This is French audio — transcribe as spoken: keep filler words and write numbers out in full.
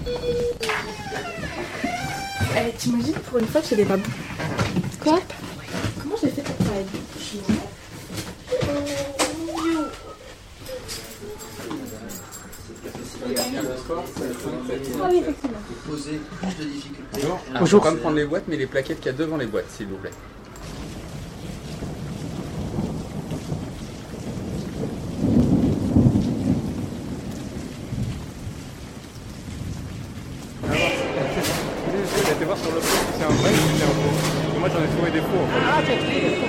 Eh, t'imagines, pour une fois, je savais pas. Quoi? Comment j'ai fait pour travailler? Ah oui, effectivement. Poser plus de difficultés. Bonjour. Pas me prendre les boîtes, mais les plaquettes qu'il y a devant les boîtes, s'il vous plaît. J'ai été voir sur le fond si c'est un vrai ou si c'est un faux. Moi j'en ai trouvé des faux. En fait.